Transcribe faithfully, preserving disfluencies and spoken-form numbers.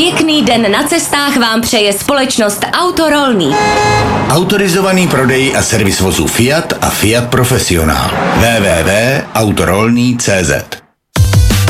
Pěkný den na cestách vám přeje společnost Autorolný. Autorizovaný prodej a servis vozů Fiat a Fiat Profesionál. w w w tečka autorolný tečka cé zet